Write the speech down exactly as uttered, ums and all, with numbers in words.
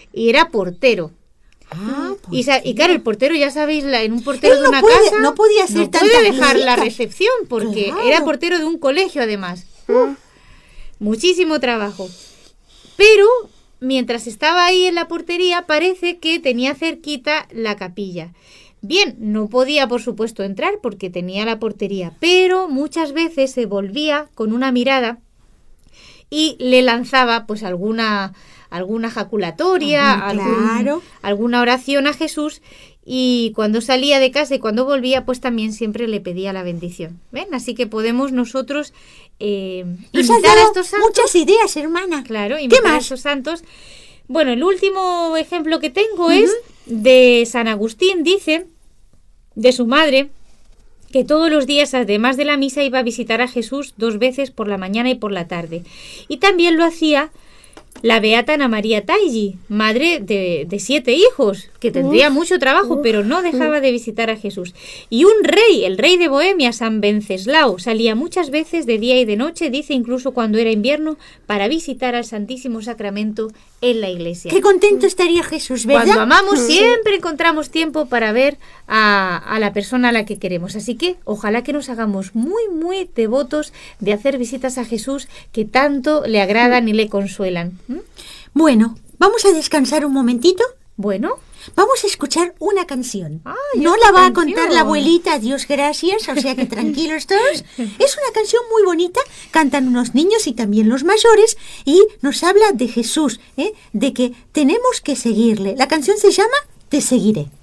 y era portero. Ah, Y, sa- y claro, el portero, ya sabéis, la- en un portero Él de no una puede- casa no podía hacer no puede tantas dejar la visitas. recepción porque Claro. era portero de un colegio además. Uf, muchísimo trabajo. Pero mientras estaba ahí en la portería parece que tenía cerquita la capilla. Bien, no podía por supuesto entrar porque tenía la portería, pero muchas veces se volvía con una mirada y le lanzaba pues alguna alguna jaculatoria, Ah, algún- claro. alguna oración a Jesús, y cuando salía de casa y cuando volvía pues también siempre le pedía la bendición. ¿Ven? Así que podemos nosotros eh, Nos has imitar a dado estos santos. muchas ideas, hermana. Claro, ¿Qué imitar a más? estos santos. Bueno, el último ejemplo que tengo es de San Agustín. Dice de su madre que todos los días, además de la misa, iba a visitar a Jesús dos veces por la mañana y por la tarde. Y también lo hacía la beata Ana María Taigi, madre de, de siete hijos, que tendría Uf, mucho trabajo, uf, pero no dejaba de visitar a Jesús. Y un rey, el rey de Bohemia, San Venceslao, salía muchas veces de día y de noche, dice incluso cuando era invierno, para visitar al Santísimo Sacramento en la iglesia. Qué contento estaría Jesús, ¿verdad? Cuando amamos siempre encontramos tiempo para ver a, a la persona a la que queremos. Así que ojalá que nos hagamos muy, muy devotos de hacer visitas a Jesús que tanto le agradan y le consuelan. ¿Mm? Bueno, vamos a descansar un momentito. Bueno, Vamos a escuchar una canción. Ay, no esta la va a canción. contar la abuelita, Dios gracias, o sea que tranquilos todos. Es una canción muy bonita, cantan unos niños y también los mayores, y nos habla de Jesús, ¿eh? De que tenemos que seguirle. La canción se llama Te seguiré.